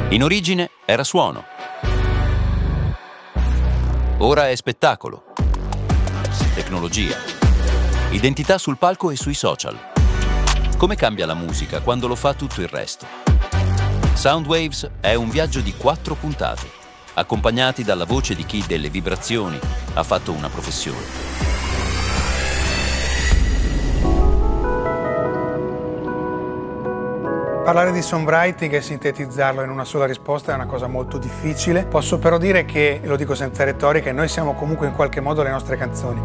In origine era suono. Ora è spettacolo, tecnologia, identità sul palco e sui social. Come cambia la musica quando lo fa tutto il resto? Soundwaves è un viaggio di 4 puntate, accompagnati dalla voce di chi delle vibrazioni ha fatto una professione. Parlare di songwriting e sintetizzarlo in una sola risposta è una cosa molto difficile. Posso però dire che, e lo dico senza retorica, noi siamo comunque in qualche modo le nostre canzoni.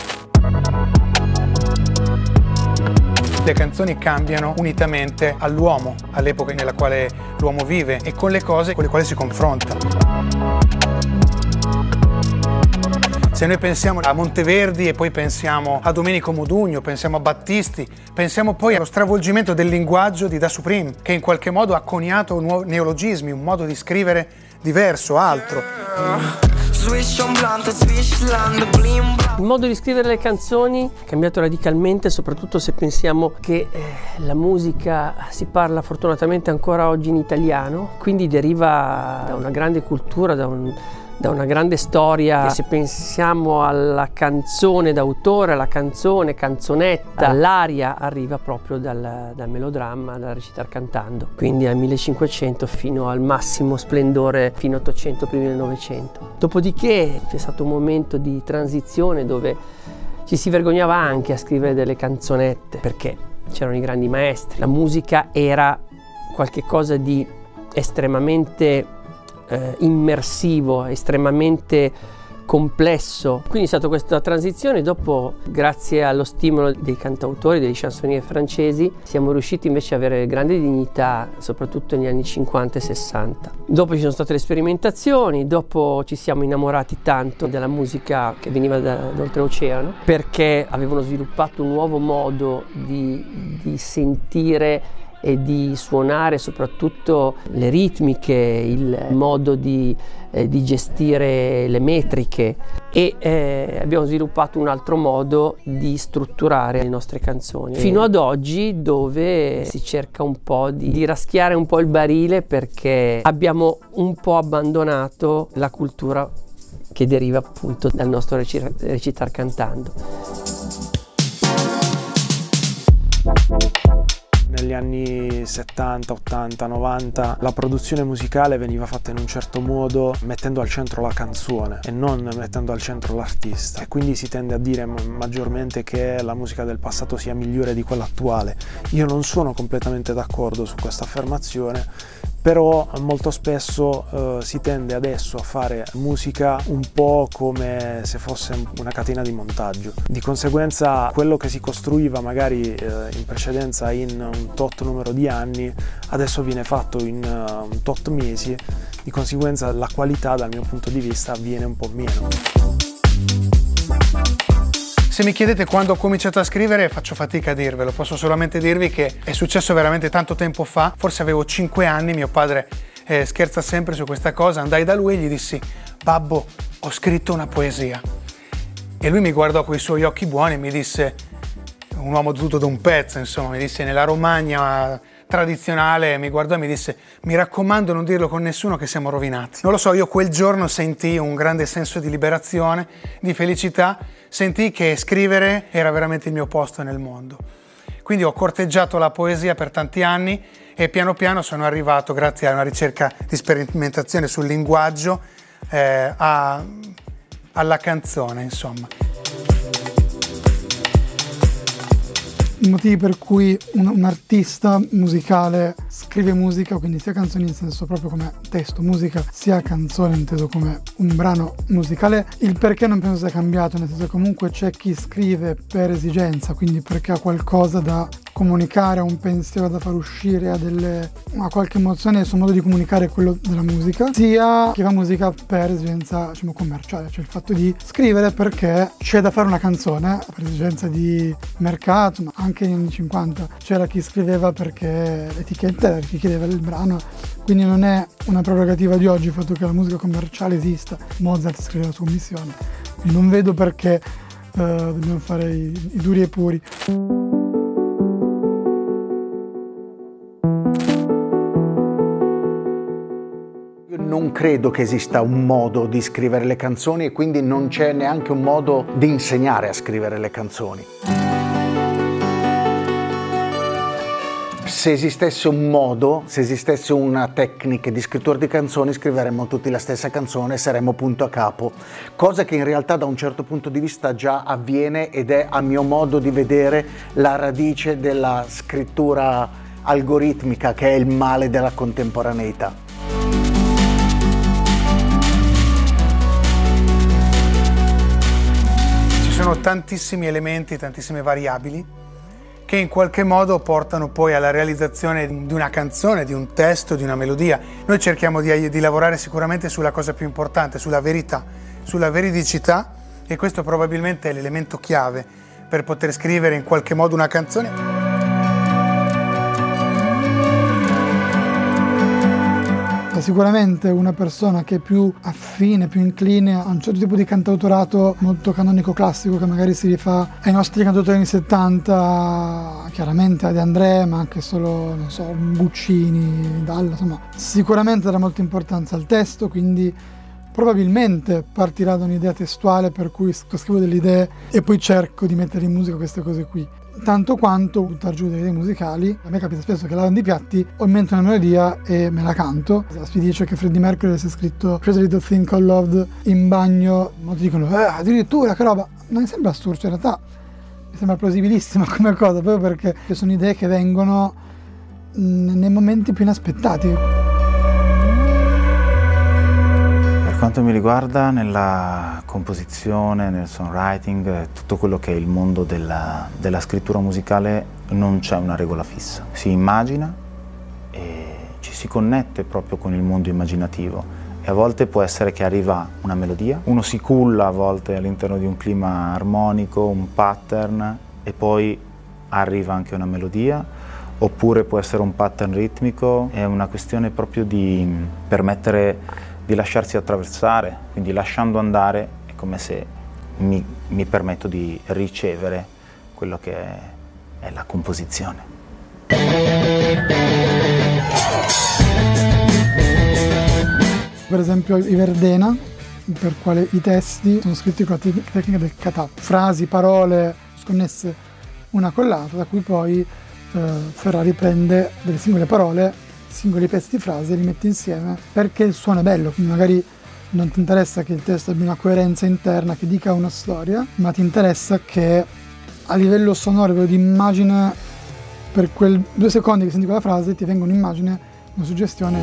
Le canzoni cambiano unitamente all'uomo, all'epoca nella quale l'uomo vive e con le cose con le quali si confronta. Se noi pensiamo a Monteverdi e poi pensiamo a Domenico Modugno, pensiamo a Battisti, pensiamo poi allo stravolgimento del linguaggio di Da Supreme, che in qualche modo ha coniato neologismi, un modo di scrivere diverso, altro. Il modo di scrivere le canzoni è cambiato radicalmente, soprattutto se pensiamo che la musica si parla fortunatamente ancora oggi in italiano, quindi deriva da una grande cultura, da una grande storia. Se pensiamo alla canzone d'autore, alla canzone, canzonetta, l'aria arriva proprio dal melodramma, dal recitar cantando, quindi al 1500 fino al massimo splendore fino 800, primi del Novecento. Dopodiché c'è stato un momento di transizione dove ci si vergognava anche a scrivere delle canzonette perché c'erano i grandi maestri. La musica era qualche cosa di estremamente immersivo, estremamente complesso. Quindi è stata questa transizione. Dopo, grazie allo stimolo dei cantautori, dei chansonnier francesi, siamo riusciti invece ad avere grande dignità, soprattutto negli anni 50 e 60. Dopo ci sono state le sperimentazioni, dopo ci siamo innamorati tanto della musica che veniva d'oltreoceano, perché avevano sviluppato un nuovo modo di sentire e di suonare, soprattutto le ritmiche, il modo di gestire le metriche e abbiamo sviluppato un altro modo di strutturare le nostre canzoni. Fino ad oggi, dove si cerca un po' di raschiare un po' il barile, perché abbiamo un po' abbandonato la cultura che deriva appunto dal nostro recitar cantando. Negli anni 70, 80, 90 la produzione musicale veniva fatta in un certo modo, mettendo al centro la canzone e non mettendo al centro l'artista, e quindi si tende a dire maggiormente che la musica del passato sia migliore di quella attuale. Io non sono completamente d'accordo su questa affermazione, però molto spesso si tende adesso a fare musica un po' come se fosse una catena di montaggio. Di conseguenza quello che si costruiva magari in precedenza in un tot numero di anni adesso viene fatto in un tot mesi, di conseguenza la qualità dal mio punto di vista viene un po' meno. Se mi chiedete quando ho cominciato a scrivere, faccio fatica a dirvelo, posso solamente dirvi che è successo veramente tanto tempo fa, forse avevo 5 anni, mio padre scherza sempre su questa cosa, andai da lui e gli dissi: "Babbo, ho scritto una poesia". E lui mi guardò con i suoi occhi buoni e mi disse, un uomo tutto d'un pezzo, insomma, mi disse nella Romagna tradizionale, mi guardò e mi disse: "Mi raccomando, non dirlo con nessuno che siamo rovinati". Non lo so, io quel giorno sentii un grande senso di liberazione, di felicità, sentii che scrivere era veramente il mio posto nel mondo. Quindi ho corteggiato la poesia per tanti anni e piano piano sono arrivato, grazie a una ricerca di sperimentazione sul linguaggio, alla canzone, insomma. I motivi per cui un artista musicale scrive musica, quindi sia canzoni in senso proprio come testo, musica, sia canzone inteso come un brano musicale, il perché non penso sia cambiato, nel senso che comunque c'è chi scrive per esigenza, quindi perché ha qualcosa da comunicare, ha un pensiero da far uscire, ha qualche emozione, il suo modo di comunicare è quello della musica, sia chi fa musica per esigenza, diciamo, commerciale, cioè il fatto di scrivere perché c'è da fare una canzone per esigenza di mercato, ma anche negli anni 50 c'era chi scriveva perché l'etichetta era chi chiedeva il brano, quindi non è una prerogativa di oggi il fatto che la musica commerciale esista. Mozart scriveva su commissione, quindi non vedo perché dobbiamo fare i duri e puri. non credo che esista un modo di scrivere le canzoni e quindi non c'è neanche un modo di insegnare a scrivere le canzoni. Se esistesse un modo, se esistesse una tecnica di scrittura di canzoni, scriveremmo tutti la stessa canzone e saremmo punto a capo, cosa che in realtà da un certo punto di vista già avviene ed è, a mio modo di vedere, la radice della scrittura algoritmica, che è il male della contemporaneità. Ci sono tantissimi elementi, tantissime variabili che in qualche modo portano poi alla realizzazione di una canzone, di un testo, di una melodia. Noi cerchiamo di lavorare sicuramente sulla cosa più importante, sulla verità, sulla veridicità, e questo probabilmente è l'elemento chiave per poter scrivere in qualche modo una canzone. Sicuramente una persona che è più affine, più incline a un certo tipo di cantautorato molto canonico classico, che magari si rifà ai nostri cantautori anni 70, chiaramente a De André, ma anche solo, non so, Guccini, Dalla, insomma, sicuramente darà molta importanza al testo, quindi probabilmente partirà da un'idea testuale per cui scrivo delle idee e poi cerco di mettere in musica queste cose qui. Tanto quanto buttare giù delle idee musicali. A me capita spesso che lavando i piatti ho in mente una melodia e me la canto. Si dice che Freddie Mercury si è scritto Crazy Little Thing Called Love in bagno, molti dicono addirittura che roba, non mi sembra assurdo, in realtà mi sembra plausibilissima come cosa, proprio perché sono idee che vengono nei momenti più inaspettati. Per quanto mi riguarda, nella composizione, nel songwriting, tutto quello che è il mondo della scrittura musicale, non c'è una regola fissa. Si immagina e ci si connette proprio con il mondo immaginativo, e a volte può essere che arriva una melodia, uno si culla a volte all'interno di un clima armonico, un pattern, e poi arriva anche una melodia, oppure può essere un pattern ritmico. È una questione proprio di permettere di lasciarsi attraversare, quindi lasciando andare è come se mi permetto di ricevere quello che è la composizione. Per esempio i Verdena, per quale i testi sono scritti con la tecnica del kata, frasi, parole sconnesse una con l'altra, da cui poi Ferrari prende delle singole parole, singoli pezzi di frase, li metti insieme perché il suono è bello, quindi magari non ti interessa che il testo abbia una coerenza interna, che dica una storia, ma ti interessa che a livello sonoro, di immagine, per quei 2 secondi che senti quella frase ti venga un'immagine, una suggestione.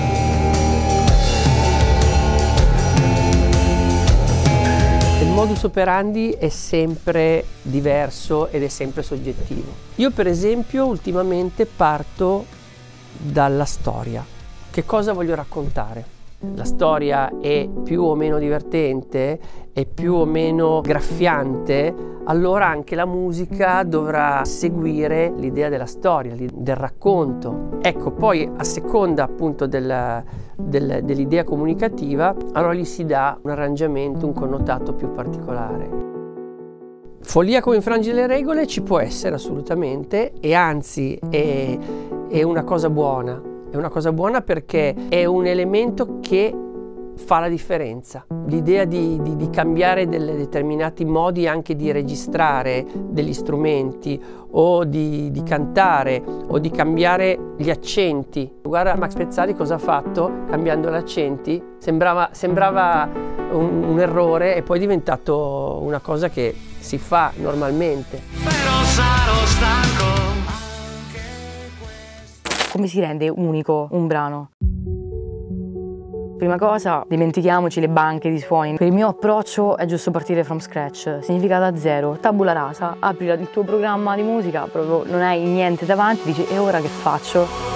Il modus operandi è sempre diverso ed è sempre soggettivo. Io per esempio ultimamente parto dalla storia. Che cosa voglio raccontare? La storia è più o meno divertente, è più o meno graffiante, allora anche la musica dovrà seguire l'idea della storia, del racconto. Ecco, poi a seconda appunto dell'idea comunicativa, allora gli si dà un arrangiamento, un connotato più particolare. Follia come infrangere le regole ci può essere assolutamente, e anzi è una cosa buona. È una cosa buona perché è un elemento che fa la differenza. L'idea di cambiare determinati modi anche di registrare degli strumenti o di cantare o di cambiare gli accenti. Guarda Max Pezzali cosa ha fatto cambiando gli accenti. Sembrava un errore e poi è diventato una cosa che si fa normalmente. Però sarò stanco. Come si rende unico un brano? Prima cosa, dimentichiamoci le banche di suoni. Per il mio approccio è giusto partire from scratch, significa da zero, tabula rasa, apri il tuo programma di musica, proprio non hai niente davanti, dici e ora che faccio?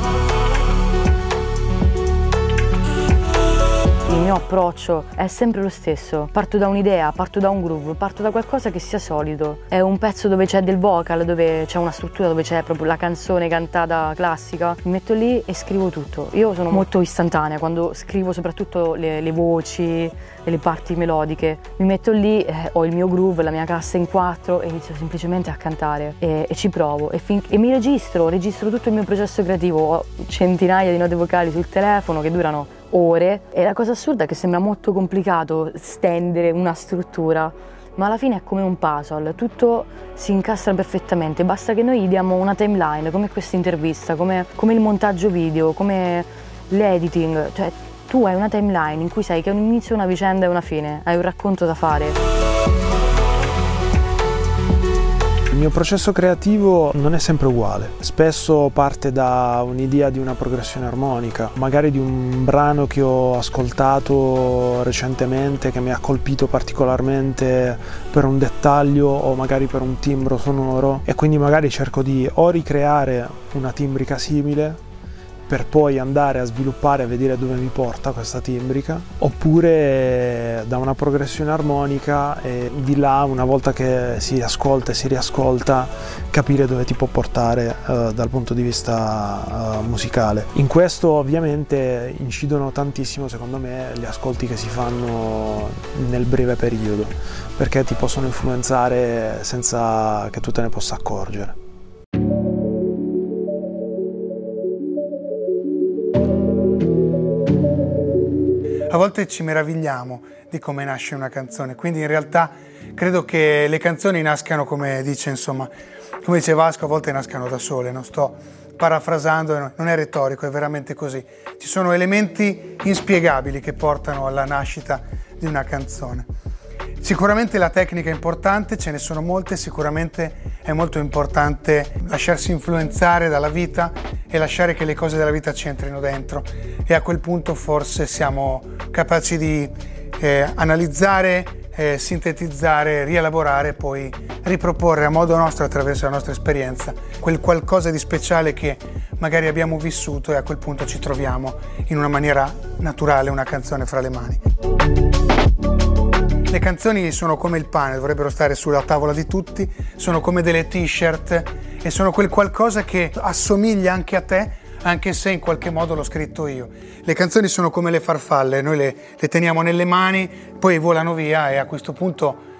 Il mio approccio è sempre lo stesso, parto da un'idea, parto da un groove, parto da qualcosa che sia solido. È un pezzo dove c'è del vocal, dove c'è una struttura, dove c'è proprio la canzone cantata classica. Mi metto lì e scrivo tutto. Io sono molto istantanea quando scrivo, soprattutto le voci e le parti melodiche. Mi metto lì, ho il mio groove, la mia cassa in 4 e inizio semplicemente a cantare e ci provo e mi registro tutto il mio processo creativo. Ho centinaia di note vocali sul telefono che durano ore e la cosa assurda è che sembra molto complicato stendere una struttura, ma alla fine è come un puzzle, tutto si incastra perfettamente, basta che noi gli diamo una timeline, come questa intervista, come il montaggio video, come l'editing, cioè tu hai una timeline in cui sai che un inizio, una vicenda e una fine, hai un racconto da fare. Il mio processo creativo non è sempre uguale, spesso parte da un'idea di una progressione armonica, magari di un brano che ho ascoltato recentemente che mi ha colpito particolarmente per un dettaglio o magari per un timbro sonoro, e quindi magari cerco di o ricreare una timbrica simile per poi andare a sviluppare e vedere dove mi porta questa timbrica, oppure da una progressione armonica e di là, una volta che si ascolta e si riascolta, capire dove ti può portare dal punto di vista musicale. In questo ovviamente incidono tantissimo, secondo me, gli ascolti che si fanno nel breve periodo, perché ti possono influenzare senza che tu te ne possa accorgere. A volte ci meravigliamo di come nasce una canzone, quindi in realtà credo che le canzoni nascano, come dice Vasco, a volte nascano da sole, non sto parafrasando, non è retorico, è veramente così. Ci sono elementi inspiegabili che portano alla nascita di una canzone. Sicuramente la tecnica è importante, ce ne sono molte, sicuramente è molto importante lasciarsi influenzare dalla vita e lasciare che le cose della vita ci entrino dentro, e a quel punto forse siamo capaci di analizzare, sintetizzare, rielaborare e poi riproporre a modo nostro, attraverso la nostra esperienza, quel qualcosa di speciale che magari abbiamo vissuto, e a quel punto ci troviamo in una maniera naturale una canzone fra le mani. Le canzoni sono come il pane, dovrebbero stare sulla tavola di tutti, sono come delle t-shirt e sono quel qualcosa che assomiglia anche a te, anche se in qualche modo l'ho scritto io. Le canzoni sono come le farfalle, noi le teniamo nelle mani, poi volano via, e a questo punto